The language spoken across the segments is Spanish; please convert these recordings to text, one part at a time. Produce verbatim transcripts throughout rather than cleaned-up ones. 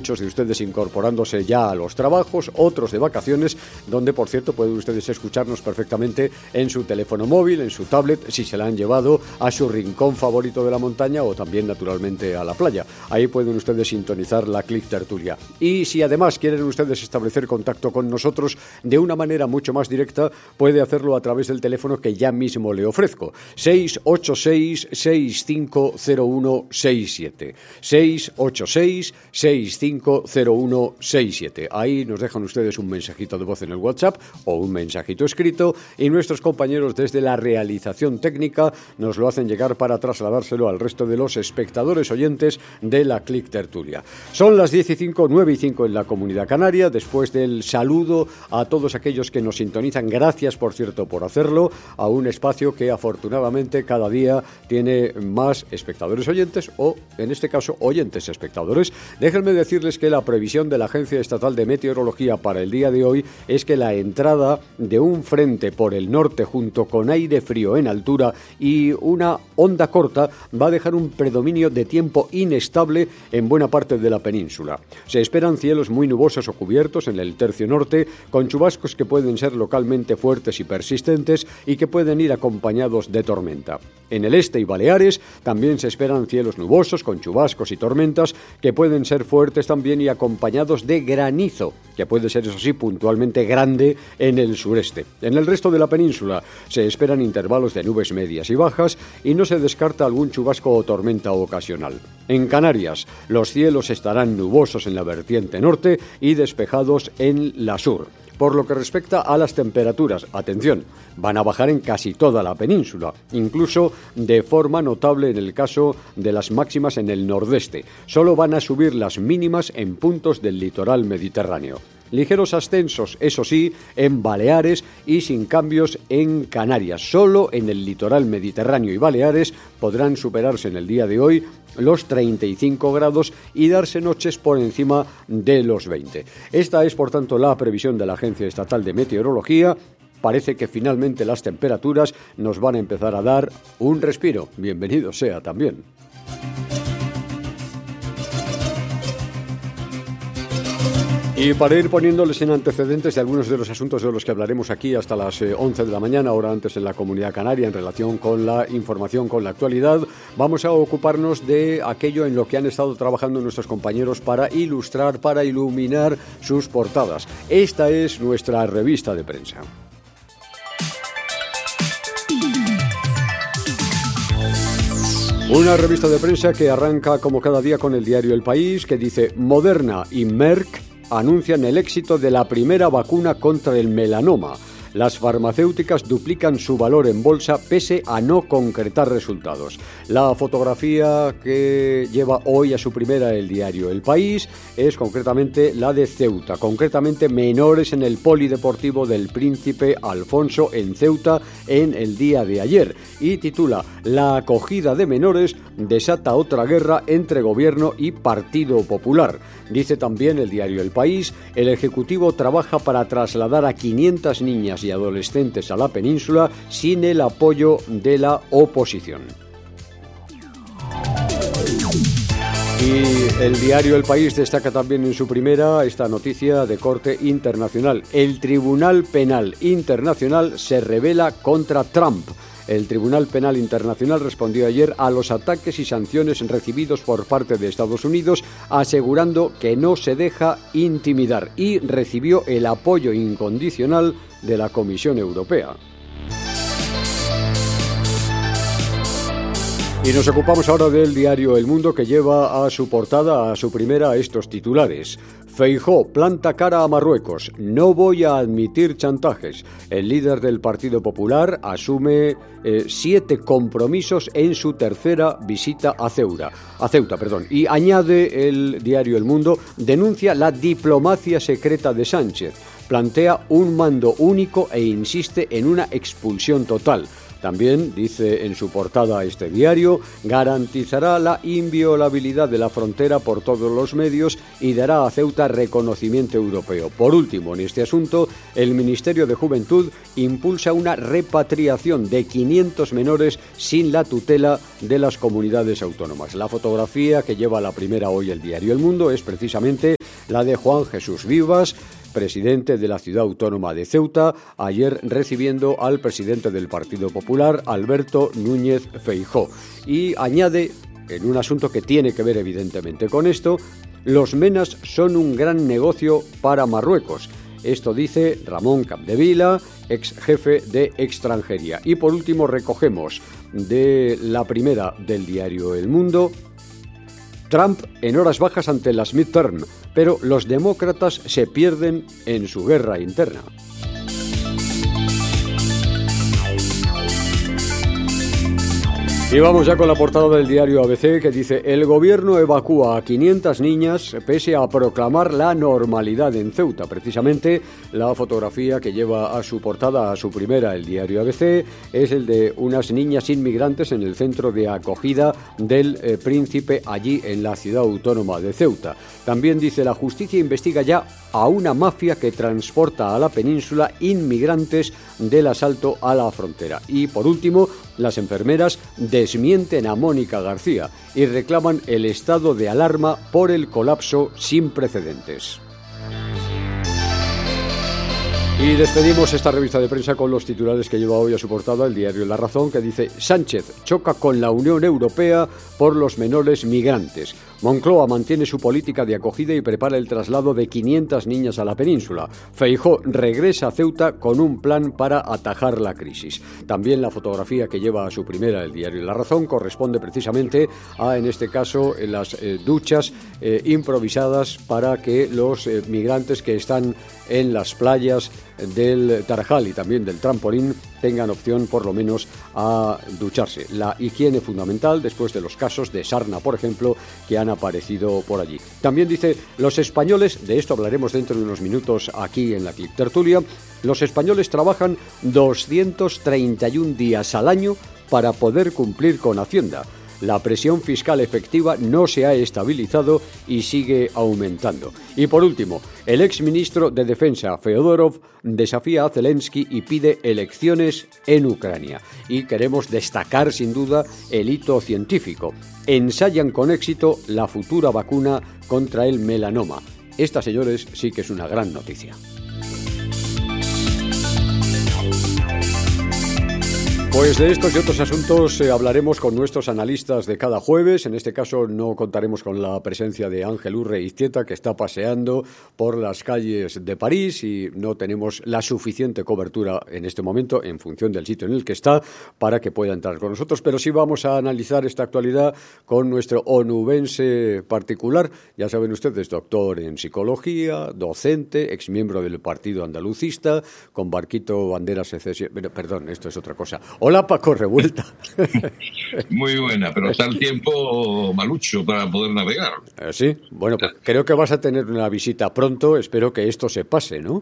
muchos de ustedes incorporándose ya a los trabajos, otros de vacaciones, donde por cierto pueden ustedes escucharnos perfectamente en su teléfono móvil, en su tablet, si se la han llevado a su rincón favorito de la montaña o también naturalmente a la playa. Ahí pueden ustedes sintonizar la Click Tertulia. Y si además quieren ustedes establecer contacto con nosotros de una manera mucho más directa, puede hacerlo a través del teléfono que ya mismo le ofrezco, seis ocho seis, seis cinco cero uno seis siete, seis ocho seis, seis cinco cero uno seis siete. Ahí nos dejan ustedes un mensajito de voz en el WhatsApp o un mensajito escrito y nuestros compañeros desde la realización técnica nos lo hacen llegar para trasladárselo al resto de los espectadores oyentes de la Click Tertulia. Son las diez y cinco, nueve y cinco en la Comunidad Canaria. Después del saludo a todos aquellos que nos sintonizan, gracias por cierto por hacerlo, a un espacio que afortunadamente cada día tiene más espectadores oyentes o en este caso oyentes espectadores. Déjenme decirles que la previsión de la Agencia Estatal de Meteorología para el día de hoy es que la entrada de un frente por el norte junto con aire frío en altura y una onda corta va a dejar un predominio de tiempo inestable en buena parte de la península. Se esperan cielos muy nubosos o cubiertos en el tercio norte, con chubascos que pueden ser localmente fuertes y persistentes y que pueden ir acompañados de tormenta. En el este y Baleares también se esperan cielos nubosos con chubascos y tormentas que pueden ser fuertes también y acompañados de granizo, que puede ser eso sí puntualmente grande en el sureste. En el resto de la península se esperan intervalos de nubes medias y bajas y no se descarta algún chubasco o tormenta ocasional. En Canarias los cielos estarán nubosos en la vertiente norte y despejados en la sur. Por lo que respecta a las temperaturas, atención, van a bajar en casi toda la península, incluso de forma notable en el caso de las máximas en el nordeste. Solo van a subir las mínimas en puntos del litoral mediterráneo. Ligeros ascensos, eso sí, en Baleares y sin cambios en Canarias. Solo en el litoral mediterráneo y Baleares podrán superarse en el día de hoy los treinta y cinco grados y darse noches por encima de los veinte. Esta es, por tanto, la previsión de la Agencia Estatal de Meteorología. Parece que finalmente las temperaturas nos van a empezar a dar un respiro. Bienvenido sea también. Y para ir poniéndoles en antecedentes de algunos de los asuntos de los que hablaremos aquí hasta las eh, once de la mañana, hora antes en la Comunidad Canaria, en relación con la información, con la actualidad, vamos a ocuparnos de aquello en lo que han estado trabajando nuestros compañeros para ilustrar, para iluminar sus portadas. Esta es nuestra revista de prensa. Una revista de prensa que arranca como cada día con el diario El País, que dice: Moderna y Merck anuncian el éxito de la primera vacuna contra el melanoma. Las farmacéuticas duplican su valor en bolsa pese a no concretar resultados. La fotografía que lleva hoy a su primera el diario El País es concretamente la de Ceuta, concretamente menores en el polideportivo del Príncipe Alfonso en Ceuta en el día de ayer, y titula: La acogida de menores desata otra guerra entre gobierno y Partido Popular. Dice también el diario El País: el Ejecutivo trabaja para trasladar a quinientas niñas y adolescentes a la península sin el apoyo de la oposición. Y el diario El País destaca también en su primera esta noticia de corte internacional: el Tribunal Penal Internacional se rebela contra Trump. El Tribunal Penal Internacional respondió ayer a los ataques y sanciones recibidos por parte de Estados Unidos, asegurando que no se deja intimidar, y recibió el apoyo incondicional de la Comisión Europea. Y nos ocupamos ahora del diario El Mundo, que lleva a su portada, a su primera, estos titulares: Feijóo planta cara a Marruecos, no voy a admitir chantajes. El líder del Partido Popular asume eh, siete compromisos en su tercera visita a Ceuta, a Ceuta, perdón. Y añade el diario El Mundo: denuncia la diplomacia secreta de Sánchez, plantea un mando único e insiste en una expulsión total. También dice en su portada este diario: garantizará la inviolabilidad de la frontera por todos los medios y dará a Ceuta reconocimiento europeo. Por último, en este asunto, el Ministerio de Juventud impulsa una repatriación de quinientos menores sin la tutela de las comunidades autónomas. La fotografía que lleva la primera hoy el diario El Mundo es precisamente la de Juan Jesús Vivas, presidente de la ciudad autónoma de Ceuta, ayer recibiendo al presidente del Partido Popular, Alberto Núñez Feijóo. Y añade, en un asunto que tiene que ver evidentemente con esto, los menas son un gran negocio para Marruecos. Esto dice Ramón Capdevila, ex jefe de extranjería. Y por último recogemos de la primera del diario El Mundo: Trump en horas bajas ante las midterm, pero los demócratas se pierden en su guerra interna. Y vamos ya con la portada del diario A B C, que dice: el gobierno evacúa a quinientas niñas pese a proclamar la normalidad en Ceuta. Precisamente la fotografía que lleva a su portada, a su primera, el diario A B C, es el de unas niñas inmigrantes en el centro de acogida del eh, Príncipe, allí en la ciudad autónoma de Ceuta. También dice: la justicia investiga ya a una mafia que transporta a la península inmigrantes del asalto a la frontera. Y por último, las enfermeras desmienten a Mónica García y reclaman el estado de alarma por el colapso sin precedentes. Y despedimos esta revista de prensa con los titulares que lleva hoy a su portada el diario La Razón, que dice: Sánchez choca con la Unión Europea por los menores migrantes. Moncloa mantiene su política de acogida y prepara el traslado de quinientas niñas a la península. Feijóo regresa a Ceuta con un plan para atajar la crisis. También la fotografía que lleva a su primera el diario La Razón corresponde precisamente a, en este caso, las eh, duchas eh, improvisadas para que los eh, migrantes que están en las playas del Tarajal y también del Trampolín tengan opción por lo menos a ducharse. La higiene fundamental después de los casos de sarna, por ejemplo, que han aparecido por allí. También dice: los españoles, de esto hablaremos dentro de unos minutos aquí en la Clic Tertulia, los españoles trabajan doscientos treinta y un días al año para poder cumplir con Hacienda. La presión fiscal efectiva no se ha estabilizado y sigue aumentando. Y por último, el exministro de Defensa, Feodorov, desafía a Zelensky y pide elecciones en Ucrania. Y queremos destacar, sin duda, el hito científico. Ensayan con éxito la futura vacuna contra el melanoma. Esta, señores, sí que es una gran noticia. Pues de estos y otros asuntos eh, hablaremos con nuestros analistas de cada jueves. En este caso no contaremos con la presencia de Ángel Urreiztieta, que está paseando por las calles de París y no tenemos la suficiente cobertura en este momento en función del sitio en el que está para que pueda entrar con nosotros. Pero sí vamos a analizar esta actualidad con nuestro onubense particular. Ya saben ustedes, doctor en psicología, docente, exmiembro del Partido Andalucista, con barquito bandera secesión. Perdón, esto es otra cosa. Hola, Paco Revuelta. Muy buena, pero está el tiempo malucho para poder navegar. Eh, sí, bueno, pues creo que vas a tener una visita pronto, espero que esto se pase, ¿no?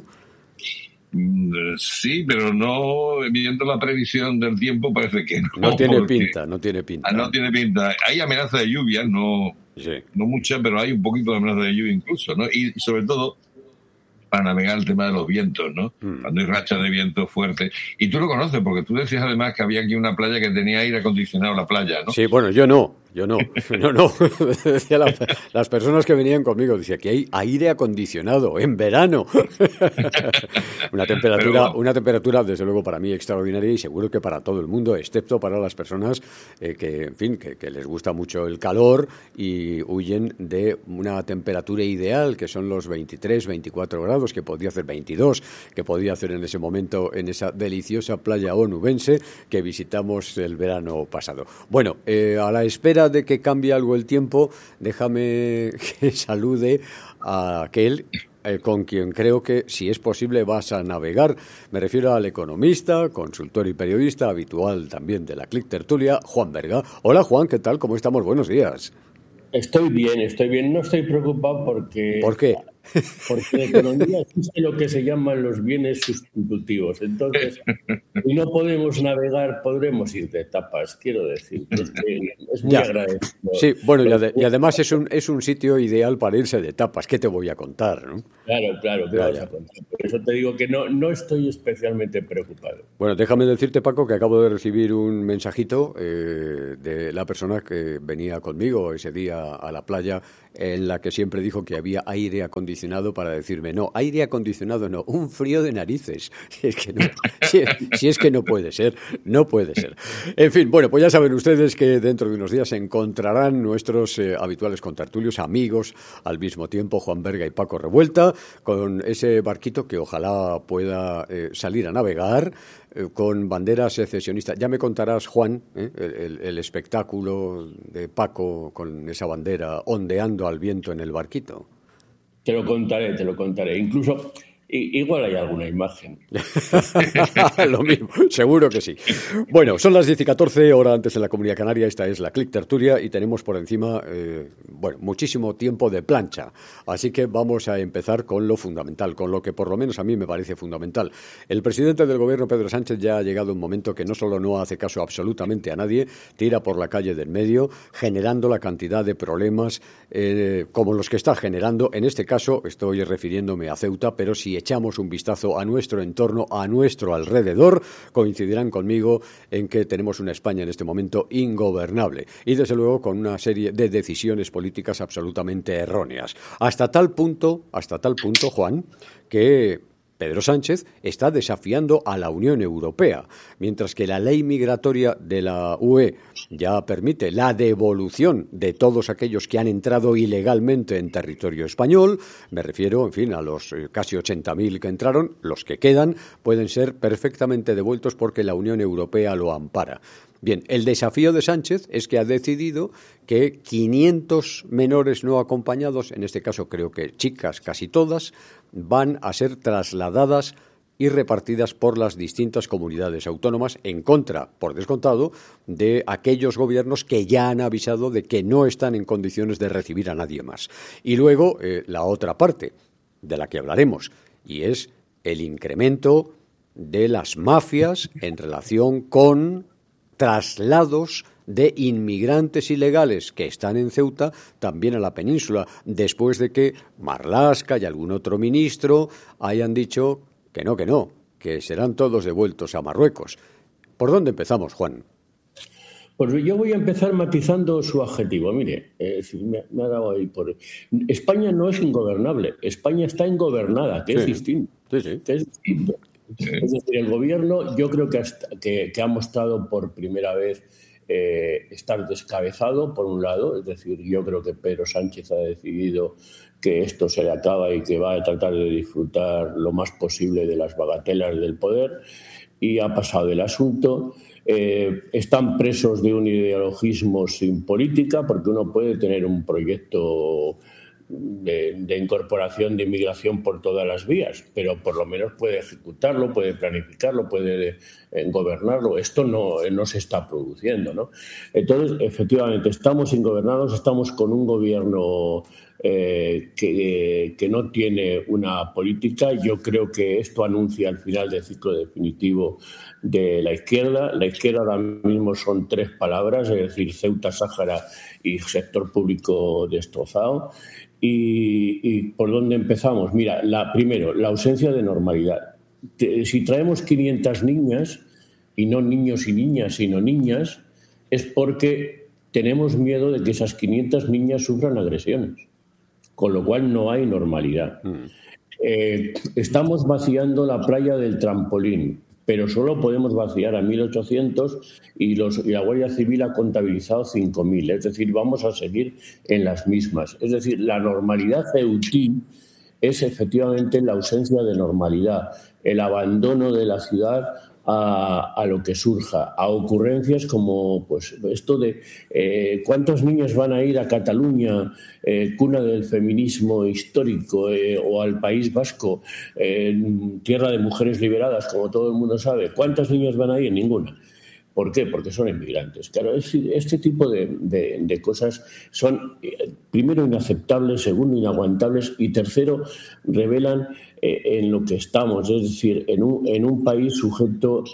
Sí, pero no, viendo la previsión del tiempo parece que no. No tiene pinta, no tiene pinta. No tiene pinta. Hay amenaza de lluvia, no, sí. no mucha, pero hay un poquito de amenaza de lluvia incluso, ¿no? Y sobre todo para navegar el tema de los vientos, ¿no? Mm. Cuando hay rachas de viento fuertes. Y tú lo conoces, porque tú decías además que había aquí una playa que tenía aire acondicionado, la playa, ¿no? Sí, bueno, yo no, yo no, no, no. Decía la, las personas que venían conmigo, decía que hay aire acondicionado en verano. Una temperatura, Pero, una temperatura, desde luego, para mí extraordinaria y seguro que para todo el mundo, excepto para las personas eh, que, en fin, que, que les gusta mucho el calor y huyen de una temperatura ideal, que son los veintitrés, veinticuatro grados, que podía hacer veintidós, que podía hacer en ese momento en esa deliciosa playa onubense que visitamos el verano pasado. Bueno, eh, a la espera de que cambie algo el tiempo, déjame que salude a aquel eh, con quien creo que, si es posible, vas a navegar. Me refiero al economista, consultor y periodista habitual también de la Clic Tertulia, Juan Berga. Hola, Juan, ¿qué tal? ¿Cómo estamos? Buenos días. Estoy bien, estoy bien. No estoy preocupado porque... ¿Por qué? Porque en economía existe lo que se llaman los bienes sustitutivos. Entonces, si no podemos navegar, podremos ir de tapas, quiero decir. Es, que es muy ya. agradecido. Sí, bueno, y, ade- y además es un, es un sitio ideal para irse de tapas. ¿Qué te voy a contar, no? Claro, claro, ¿qué vas a contar? Por eso te digo que no, no estoy especialmente preocupado. Bueno, déjame decirte, Paco, que acabo de recibir un mensajito eh, de la persona que venía conmigo ese día a la playa, en la que siempre dijo que había aire acondicionado acondicionado para decirme, no, aire acondicionado no, un frío de narices. Si es que no, si, si es que no puede ser, no puede ser. En fin, bueno, pues ya saben ustedes que dentro de unos días se encontrarán nuestros eh, habituales contertulios, amigos, al mismo tiempo, Juan Berga y Paco Revuelta, con ese barquito que ojalá pueda eh, salir a navegar eh, con bandera secesionista. Ya me contarás, Juan, eh, el, el espectáculo de Paco con esa bandera ondeando al viento en el barquito. Te lo contaré, te lo contaré. Incluso, igual hay alguna imagen. Lo mismo, seguro que sí. Bueno, son las diez y catorce, hora antes en la Comunidad Canaria. Esta es la Clic Tertulia y tenemos por encima, eh, bueno, muchísimo tiempo de plancha. Así que vamos a empezar con lo fundamental, con lo que por lo menos a mí me parece fundamental. El presidente del gobierno, Pedro Sánchez, ya ha llegado un momento que no solo no hace caso absolutamente a nadie, tira por la calle del medio, generando la cantidad de problemas eh, como los que está generando. En este caso estoy refiriéndome a Ceuta, pero si echamos un vistazo a nuestro entorno, a nuestro alrededor, coincidirán conmigo en que tenemos una España en este momento ingobernable y desde luego con una serie de decisiones políticas absolutamente erróneas. Hasta tal punto, hasta tal punto, Juan, que Pedro Sánchez está desafiando a la Unión Europea, mientras que la ley migratoria de la U E ya permite la devolución de todos aquellos que han entrado ilegalmente en territorio español. Me refiero, en fin, a los casi ochenta mil que entraron. Los que quedan pueden ser perfectamente devueltos porque la Unión Europea lo ampara. Bien, el desafío de Sánchez es que ha decidido que quinientos menores no acompañados, en este caso creo que chicas casi todas, van a ser trasladadas y repartidas por las distintas comunidades autónomas en contra, por descontado, de aquellos gobiernos que ya han avisado de que no están en condiciones de recibir a nadie más. Y luego eh, la otra parte de la que hablaremos, y es el incremento de las mafias en relación con traslados de inmigrantes ilegales que están en Ceuta también a la península, después de que Marlaska y algún otro ministro hayan dicho que no, que no, que serán todos devueltos a Marruecos. ¿Por dónde empezamos, Juan? Pues yo voy a empezar matizando su adjetivo. Mire, eh, me, me ha dado ahí por... España no es ingobernable, España está ingobernada, que sí, es distinto. Sí, sí. Que es distinto. Sí. Es decir, el gobierno yo creo que, hasta, que, que ha mostrado por primera vez eh, estar descabezado, por un lado. Es decir, yo creo que Pedro Sánchez ha decidido que esto se le acaba y que va a tratar de disfrutar lo más posible de las bagatelas del poder, y ha pasado el asunto. Eh, están presos de un ideologismo sin política, porque uno puede tener un proyecto De, de incorporación de inmigración por todas las vías, pero por lo menos puede ejecutarlo, puede planificarlo, puede eh, gobernarlo. Esto no, no se está produciendo, ¿no? Entonces, efectivamente, estamos ingobernados, estamos con un gobierno eh, que, que no tiene una política. Yo creo que esto anuncia el final del ciclo definitivo de la izquierda. La izquierda ahora mismo son tres palabras, es decir, Ceuta, Sáhara y sector público destrozado. Y, y ¿por dónde empezamos? Mira, la, primero, la ausencia de normalidad. Te, si traemos quinientas niñas, y no niños y niñas, sino niñas, es porque tenemos miedo de que esas quinientas niñas sufran agresiones, con lo cual no hay normalidad. Mm. Eh, estamos vaciando la playa del Trampolín, pero solo podemos vaciar a mil ochocientos y, los, y la Guardia Civil ha contabilizado cinco mil. Es decir, vamos a seguir en las mismas. Es decir, la normalidad ceutí es efectivamente la ausencia de normalidad, el abandono de la ciudad a, a lo que surja, a ocurrencias como pues esto de eh, cuántos niños van a ir a Cataluña, eh, cuna del feminismo histórico, eh, o al País Vasco, eh, tierra de mujeres liberadas, como todo el mundo sabe. ¿Cuántos niños van a ir? Ninguna. ¿Por qué? Porque son inmigrantes. Claro, este tipo de, de, de cosas son, primero, inaceptables, segundo, inaguantables, y tercero, revelan eh, en lo que estamos, es decir, en un, en un país sujeto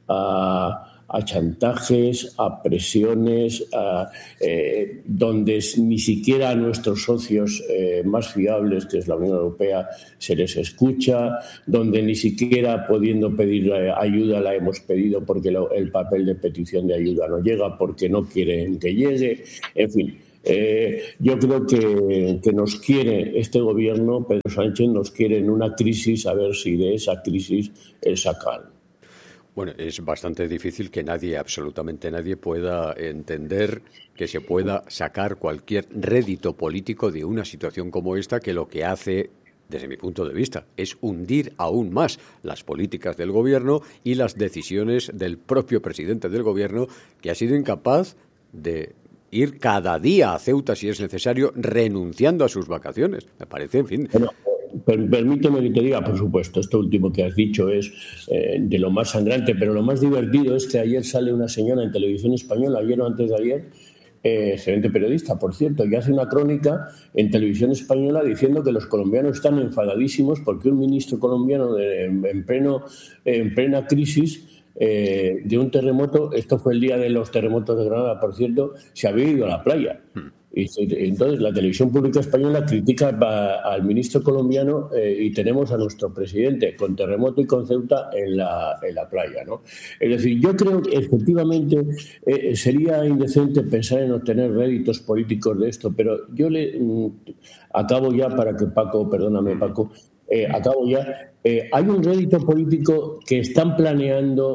a, a chantajes, a presiones, a, eh, donde ni siquiera a nuestros socios eh, más fiables, que es la Unión Europea, se les escucha, donde ni siquiera pudiendo pedir ayuda la hemos pedido porque lo, el papel de petición de ayuda no llega, porque no quieren que llegue. En fin, Eh, yo creo que, que nos quiere este gobierno, Pedro Sánchez nos quiere en una crisis, a ver si de esa crisis él saca algo. Bueno, es bastante difícil que nadie, absolutamente nadie, pueda entender que se pueda sacar cualquier rédito político de una situación como esta, que lo que hace, desde mi punto de vista, es hundir aún más las políticas del gobierno y las decisiones del propio presidente del gobierno, que ha sido incapaz de ir cada día a Ceuta, si es necesario, renunciando a sus vacaciones. Me parece, en fin... Bueno, permíteme que te diga, por supuesto, esto último que has dicho es eh, de lo más sangrante, pero lo más divertido es que ayer sale una señora en Televisión Española, ayer o antes de ayer, eh, excelente periodista, por cierto, y hace una crónica en Televisión Española diciendo que los colombianos están enfadadísimos porque un ministro colombiano de, en, en, pleno, en plena crisis eh, de un terremoto, esto fue el día de los terremotos de Granada, por cierto, se había ido a la playa. Y entonces la televisión pública española critica al ministro colombiano eh, y tenemos a nuestro presidente con terremoto y con Ceuta en la, en la playa, ¿no? Es decir, yo creo que efectivamente eh, sería indecente pensar en obtener réditos políticos de esto, pero yo le mm, acabo ya para que Paco, perdóname Paco, eh, acabo ya. Eh, hay un rédito político que están planeando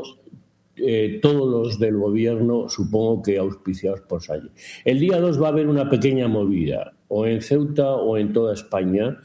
Eh, todos los del gobierno, supongo que auspiciados por Sánchez. El día dos va a haber una pequeña movida, o en Ceuta o en toda España,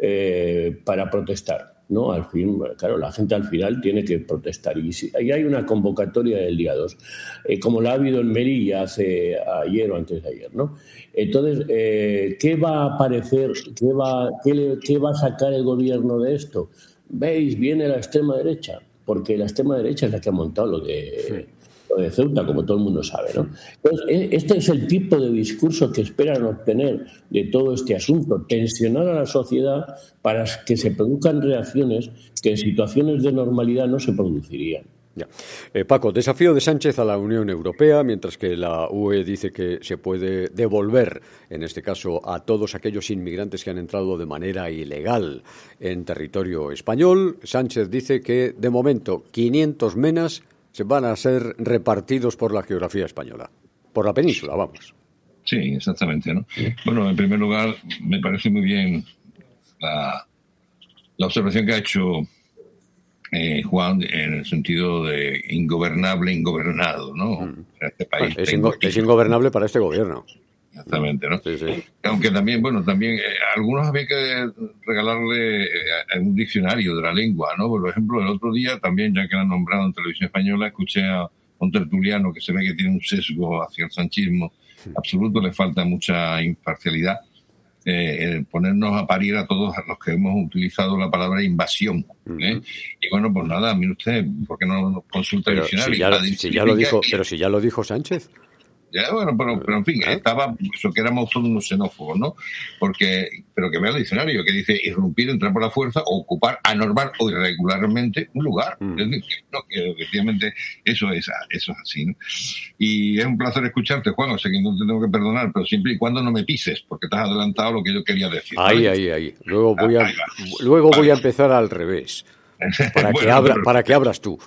eh, para protestar, ¿no? Al fin, claro, la gente al final tiene que protestar. Y, si, y hay una convocatoria del día dos, eh, como la ha habido en Melilla hace ayer o antes de ayer, ¿no? Entonces, eh, ¿qué va a aparecer? ¿Qué va, qué, le, ¿Qué va a sacar el gobierno de esto? ¿Veis? Viene la extrema derecha. Porque la extrema derecha es la que ha montado lo de, sí. lo de Ceuta, como todo el mundo sabe, ¿no? Entonces, este es el tipo de discurso que esperan obtener de todo este asunto, tensionar a la sociedad para que se produzcan reacciones que en situaciones de normalidad no se producirían. Ya. Eh, Paco, desafío de Sánchez a la Unión Europea, mientras que la U E dice que se puede devolver, en este caso, a todos aquellos inmigrantes que han entrado de manera ilegal en territorio español. Sánchez dice que, de momento, quinientos menas se van a ser repartidos por la geografía española, por la península, vamos. Sí, exactamente, ¿no? Bueno, en primer lugar, me parece muy bien la, la observación que ha hecho Eh, Juan, en el sentido de ingobernable, ingobernado, ¿no? Mm. Este país bueno, es, ingo- es ingobernable para este gobierno. Exactamente, ¿no? Sí, sí. Aunque también, bueno, también eh, algunos había que regalarle eh, un diccionario de la lengua, ¿no? Por ejemplo, el otro día también, ya que la han nombrado en Televisión Española, escuché a un tertuliano que se ve que tiene un sesgo hacia el sanchismo absoluto, le falta mucha imparcialidad. Eh, ponernos a parir a todos los que hemos utilizado la palabra invasión. ¿eh? Uh-huh. Y bueno, pues nada, mire usted, ¿por qué no consulta el diccionario? Si ya, si ya lo dijo, pero si ya lo dijo Sánchez. Ya, bueno, pero, pero en fin, ¿eh? Estaba, eso que éramos todos unos xenófobos, ¿no? Porque, pero que vea el diccionario, que dice irrumpir, entrar por la fuerza, o ocupar anormal o irregularmente un lugar. Mm. Es decir, no, que efectivamente eso es, eso es así, ¿no? Y es un placer escucharte, Juan, o sea que no te tengo que perdonar, pero siempre y cuando no me pises, porque te has adelantado lo que yo quería decir. Ahí, ¿vale? ahí, ahí. Luego voy a, luego voy a empezar al revés. Para, bueno, que abra, pero, para que abras tú.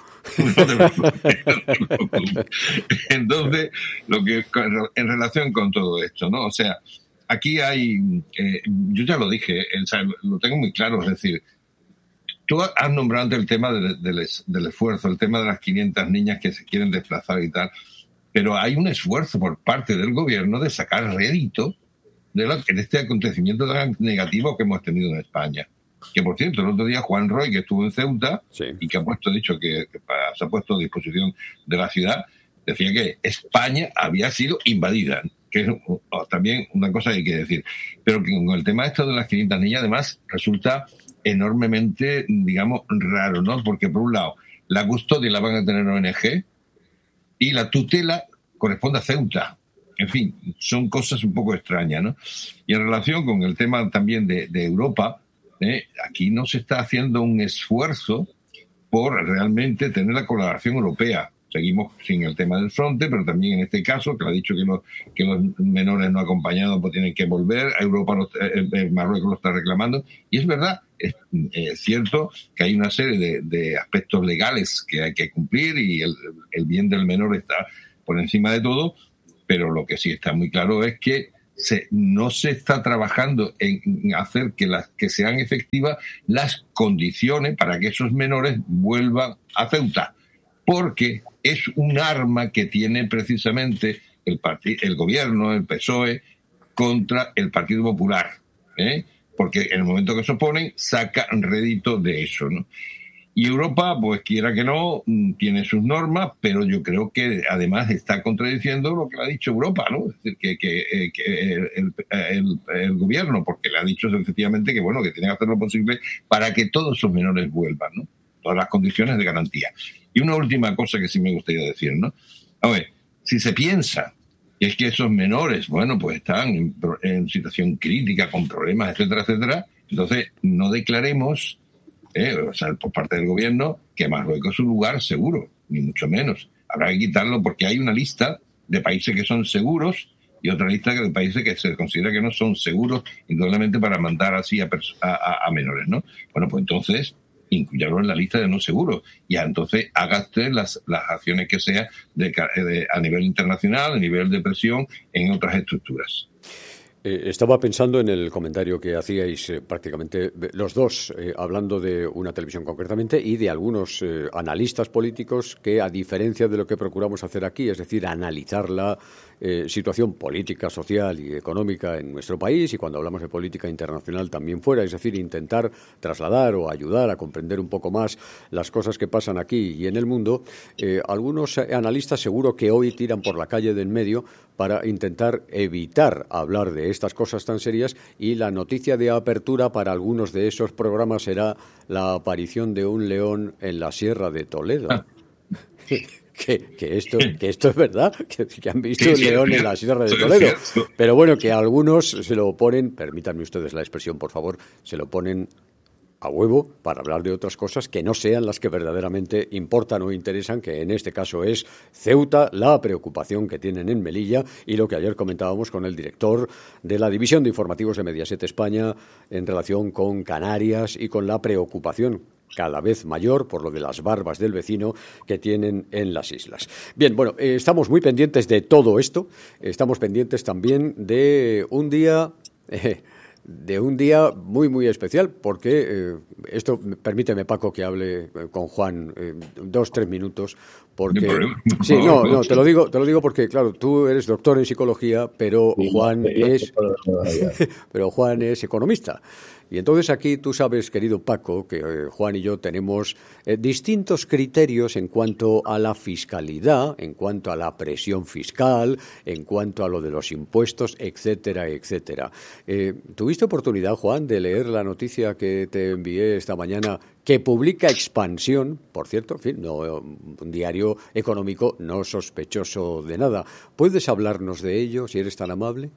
Entonces, lo que en relación con todo esto, ¿no? O sea, aquí hay, eh, yo ya lo dije, o sea, lo tengo muy claro, es decir, tú has nombrado antes el tema de, de les, del esfuerzo, el tema de las quinientas niñas que se quieren desplazar y tal, pero hay un esfuerzo por parte del gobierno de sacar rédito de, la, de este acontecimiento tan negativo que hemos tenido en España. Que, por cierto, el otro día Juan Roy, que estuvo en Ceuta, sí, y que ha puesto, dicho que, que para, se ha puesto a disposición de la ciudad, decía que España había sido invadida, que es oh, también una cosa que hay que decir. Pero que con el tema esto de las quinientas niñas, además, resulta enormemente, digamos, raro, ¿no? Porque, por un lado, la custodia la van a tener O N G y la tutela corresponde a Ceuta. En fin, son cosas un poco extrañas, ¿no? Y en relación con el tema también de, de Europa, Eh, aquí no se está haciendo un esfuerzo por realmente tener la colaboración europea. Seguimos sin el tema del fronte, pero también en este caso, que lo ha dicho que los, que los menores no acompañados pues tienen que volver, a Europa los, eh, Marruecos lo está reclamando, y es verdad, es, es cierto que hay una serie de, de aspectos legales que hay que cumplir y el, el bien del menor está por encima de todo, pero lo que sí está muy claro es que se, no se está trabajando en, en hacer que, las, que sean efectivas las condiciones para que esos menores vuelvan a Ceuta, porque es un arma que tiene precisamente el, partid, el gobierno, el P S O E, contra el Partido Popular, ¿eh? Porque en el momento que se oponen, sacan rédito de eso, ¿no? Y Europa, pues quiera que no, tiene sus normas, pero yo creo que además está contradiciendo lo que le ha dicho Europa, ¿no? Es decir, que, que, que el, el, el gobierno, porque le ha dicho efectivamente que, bueno, que tiene que hacer lo posible para que todos esos menores vuelvan, ¿no? Todas las condiciones de garantía. Y una última cosa que sí me gustaría decir, ¿no? A ver, si se piensa que es que esos menores, bueno, pues están en, en situación crítica, con problemas, etcétera, etcétera, entonces no declaremos, eh, o sea, por parte del gobierno, que Marruecos es un lugar seguro, ni mucho menos. Habrá que quitarlo porque hay una lista de países que son seguros y otra lista de países que se considera que no son seguros, indudablemente para mandar así a, a, a menores, ¿no? Bueno, pues entonces incluirlo en la lista de no seguros y entonces haga usted las, las acciones que sea de, de, a nivel internacional, a nivel de presión en otras estructuras. Eh, estaba pensando en el comentario que hacíais eh, prácticamente los dos, eh, hablando de una televisión concretamente y de algunos eh, analistas políticos que, a diferencia de lo que procuramos hacer aquí, es decir, analizar la eh, situación política, social y económica en nuestro país, y cuando hablamos de política internacional también fuera, es decir, intentar trasladar o ayudar a comprender un poco más las cosas que pasan aquí y en el mundo, eh, algunos analistas seguro que hoy tiran por la calle de en medio para intentar evitar hablar de estas cosas tan serias, y la noticia de apertura para algunos de esos programas será la aparición de un león en la Sierra de Toledo. Ah. Que, que, esto, que esto es verdad, que, que han visto sí, un león sí, en la Sierra de Toledo. Pero bueno, que algunos se lo ponen, permítanme ustedes la expresión, por favor, se lo ponen a huevo para hablar de otras cosas que no sean las que verdaderamente importan o interesan, que en este caso es Ceuta, la preocupación que tienen en Melilla y lo que ayer comentábamos con el director de la División de Informativos de Mediaset España en relación con Canarias y con la preocupación cada vez mayor por lo de las barbas del vecino que tienen en las islas. Bien, bueno, eh, estamos muy pendientes de todo esto, estamos pendientes también de un día... Eh, de un día muy, muy especial, porque eh, esto, permíteme, Paco, que hable con Juan eh, dos, tres minutos, porque... Sí, no, no, te lo digo, te lo digo porque, claro, tú eres doctor en psicología, pero Juan es... pero Juan es economista. Y entonces aquí tú sabes, querido Paco, que eh, Juan y yo tenemos eh, distintos criterios en cuanto a la fiscalidad, en cuanto a la presión fiscal, en cuanto a lo de los impuestos, etcétera, etcétera. Eh, ¿Tuviste oportunidad, Juan, de leer la noticia que te envié esta mañana, que publica Expansión, por cierto, en fin, no, un diario económico no sospechoso de nada? ¿Puedes hablarnos de ello, si eres tan amable?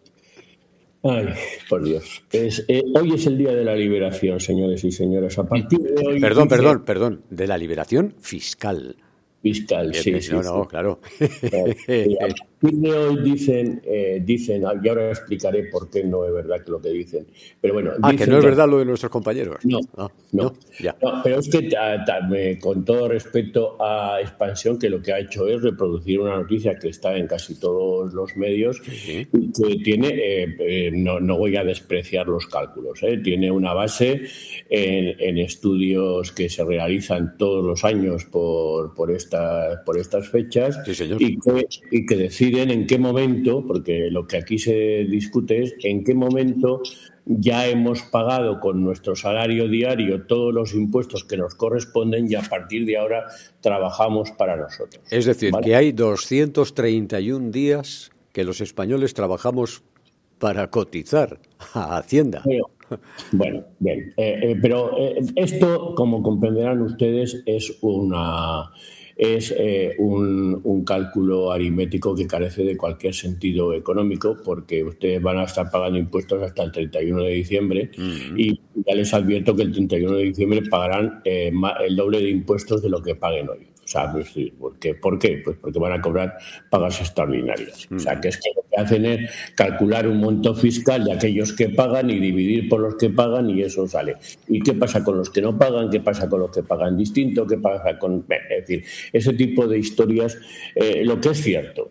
Ay, por Dios. Es, eh, hoy es el día de la liberación, señores y señoras. A partir de hoy... Perdón, dice... perdón, perdón. De la liberación fiscal. Fiscal, sí, no, sí. No, sí. no, claro. Eh, a partir de hoy dicen, eh, dicen, y ahora explicaré por qué no es verdad lo que dicen. Pero bueno, ah, que no es verdad lo de nuestros compañeros. No, ah, no. no, ya. no. Pero es que, ta, ta, me, con todo respeto a Expansión, que lo que ha hecho es reproducir una noticia que está en casi todos los medios, sí. que tiene, eh, eh, no, no voy a despreciar los cálculos, eh, tiene una base en, en estudios que se realizan todos los años por, por, esta, por estas fechas, sí, señor. y que y que deciden en qué momento, porque lo que aquí se discute es en qué momento ya hemos pagado con nuestro salario diario todos los impuestos que nos corresponden y a partir de ahora trabajamos para nosotros. Es decir, ¿vale? Que hay doscientos treinta y un días que los españoles trabajamos para cotizar a Hacienda. Bueno, bueno bien, eh, eh, pero eh, esto, como comprenderán ustedes, es una... es eh, un, un cálculo aritmético que carece de cualquier sentido económico, porque ustedes van a estar pagando impuestos hasta el treinta y uno de diciembre uh-huh. y ya les advierto que el treinta y uno de diciembre pagarán eh, el doble de impuestos de lo que paguen hoy. O sea, ¿por qué? ¿Por qué? Pues porque van a cobrar pagas extraordinarias. Uh-huh. O sea, que es que lo que hacen es calcular un monto fiscal de aquellos que pagan y dividir por los que pagan y eso sale. ¿Y qué pasa con los que no pagan? ¿Qué pasa con los que pagan distinto? ¿Qué pasa con...? Es decir, ese tipo de historias, eh, lo que es cierto,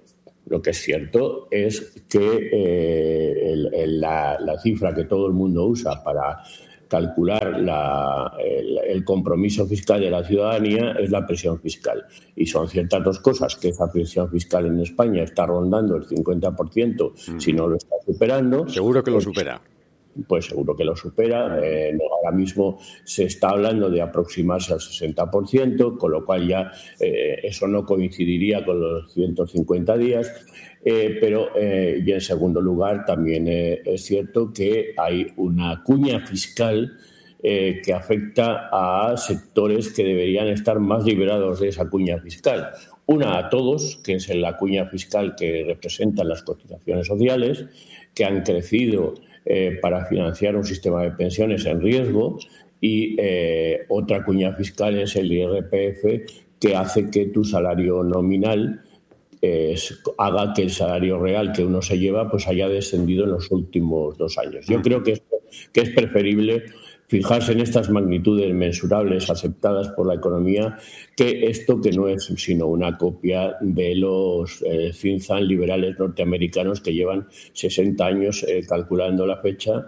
Lo que es cierto es que eh, el, el, la, la cifra que todo el mundo usa para calcular la, el, el compromiso fiscal de la ciudadanía es la presión fiscal. Y son ciertas dos cosas, que esa presión fiscal en España está rondando el cincuenta por ciento, mm. si no lo está superando. Seguro que lo supera. Pues seguro que lo supera. Eh, no, ahora mismo se está hablando de aproximarse al sesenta por ciento, con lo cual ya eh, eso no coincidiría con los ciento cincuenta días. Eh, pero, eh, y en segundo lugar, también eh, es cierto que hay una cuña fiscal eh, que afecta a sectores que deberían estar más liberados de esa cuña fiscal. Una a todos, que es la cuña fiscal que representan las cotizaciones sociales, que han crecido eh, para financiar un sistema de pensiones en riesgo, y eh, otra cuña fiscal es el I R P F, que hace que tu salario nominal Eh, haga que el salario real que uno se lleva pues haya descendido en los últimos dos años. Yo creo que es, que es preferible fijarse en estas magnitudes mensurables aceptadas por la economía que esto, que no es sino una copia de los eh, think tank liberales norteamericanos que llevan sesenta años eh, calculando la fecha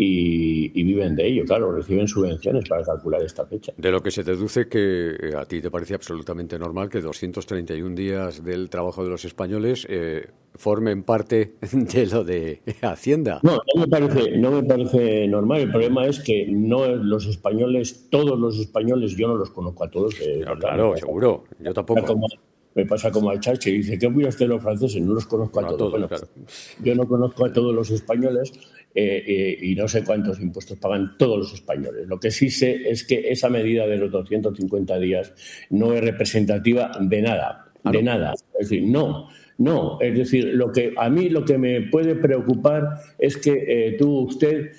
Y, y viven de ello, claro, reciben subvenciones para calcular esta fecha. De lo que se deduce que a ti te parece absolutamente normal que doscientos treinta y un días del trabajo de los españoles eh, formen parte de lo de Hacienda. No, no me parece, no me parece normal. El problema es que no los españoles, todos los españoles, yo no los conozco a todos. Eh, claro, claro, seguro, yo tampoco. Como, me pasa como al Churchill, dice, ¿qué voy a hacer los franceses? No los conozco a, no, todos. A todos bueno, claro. Yo no conozco a todos los españoles eh, eh, y no sé cuántos impuestos pagan todos los españoles. Lo que sí sé es que esa medida de los doscientos cincuenta días no es representativa de nada, ¿Ah, de no? nada. Es decir, no, no. Es decir, lo que a mí lo que me puede preocupar es que eh, tú, usted...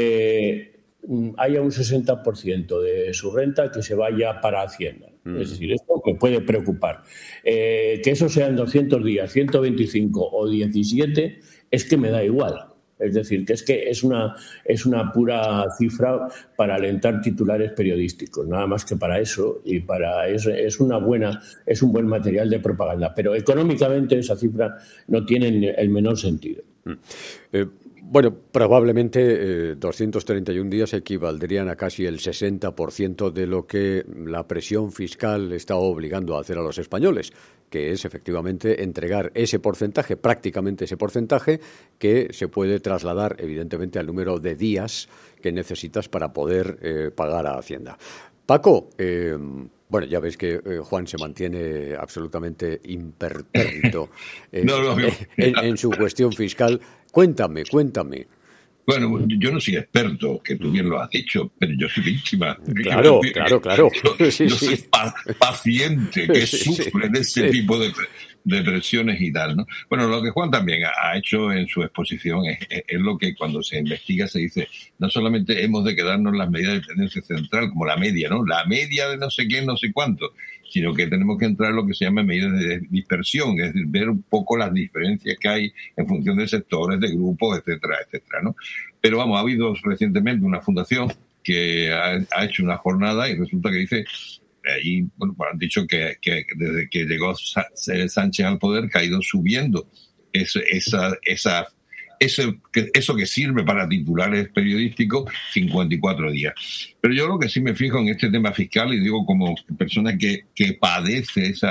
Eh, haya un sesenta por ciento de su renta que se vaya para Hacienda. Mm. Es decir, esto me puede preocupar. Eh, que eso sean doscientos días, ciento veinticinco o diecisiete, es que me da igual. Es decir, que es que es una, es una pura cifra para alentar titulares periodísticos, nada más que para eso, y para es, es una buena, es un buen material de propaganda. Pero económicamente esa cifra no tiene el menor sentido. Mm. Eh, Bueno, probablemente eh, doscientos treinta y un días equivaldrían a casi el sesenta por ciento de lo que la presión fiscal está obligando a hacer a los españoles, que es efectivamente entregar ese porcentaje, prácticamente ese porcentaje, que se puede trasladar evidentemente al número de días que necesitas para poder eh, pagar a Hacienda. Paco, eh, bueno, ya ves que eh, Juan se mantiene absolutamente impertérrito eh, no, no, no. En, en su cuestión fiscal. Cuéntame, cuéntame. Bueno, yo no soy experto, que tú bien lo has dicho, pero yo soy víctima. Claro, yo, claro, claro. Yo, sí, yo sí. soy pa- paciente que sí, sufre sí. de ese sí. tipo de, de presiones y tal, ¿no? Bueno, lo que Juan también ha hecho en su exposición es, es, es lo que cuando se investiga se dice, no solamente hemos de quedarnos en las medidas de tendencia central, como la media, ¿no? La media de no sé qué, no sé cuánto, sino que tenemos que entrar en lo que se llama medidas de dispersión, es decir, ver un poco las diferencias que hay en función de sectores, de grupos, etcétera, etcétera, ¿no? Pero vamos, ha habido recientemente una fundación que ha, ha hecho una jornada y resulta que dice, ahí, bueno, han dicho que, que desde que llegó Sánchez al poder que ha ido subiendo ese, esa, esa, ese, eso que sirve para titulares periodísticos, cincuenta y cuatro días. Pero yo lo que sí me fijo en este tema fiscal, y digo como persona que, que padece ese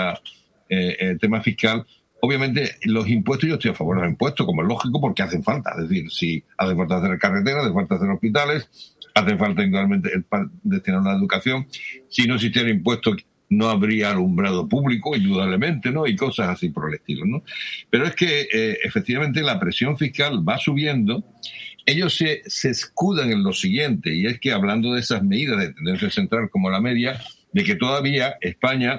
eh, tema fiscal, obviamente los impuestos, yo estoy a favor de los impuestos, como es lógico, porque hacen falta. Es decir, si hace falta hacer carreteras, hace falta hacer hospitales, hace falta indudablemente destinar a la educación. Si no existiera impuestos, no habría alumbrado público, indudablemente, ¿no? Y cosas así por el estilo, ¿no? Pero es que, eh, efectivamente, la presión fiscal va subiendo. Ellos se, se escudan en lo siguiente, y es que hablando de esas medidas de tendencia central como la media, de que todavía España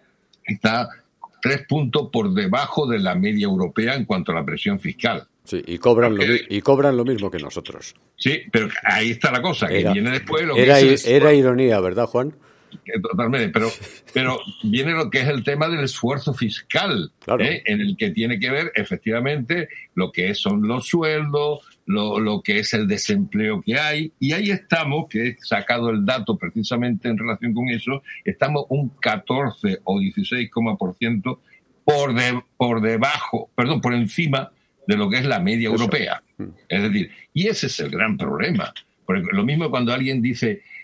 está tres puntos por debajo de la media europea en cuanto a la presión fiscal. Sí, y cobran, Porque, lo, y cobran lo mismo que nosotros. Sí, pero ahí está la cosa, que era, viene después lo era, que es el era ironía, ¿verdad, Juan? Totalmente, pero, pero viene lo que es el tema del esfuerzo fiscal, claro. ¿eh? En el que tiene que ver efectivamente lo que son los sueldos, lo, lo que es el desempleo que hay, y ahí estamos, que he sacado el dato precisamente en relación con eso, estamos un catorce o dieciséis por ciento por, de, por debajo, perdón, por encima de lo que es la media Eso. europea. Es decir, y ese es el gran problema. Porque lo mismo cuando alguien dice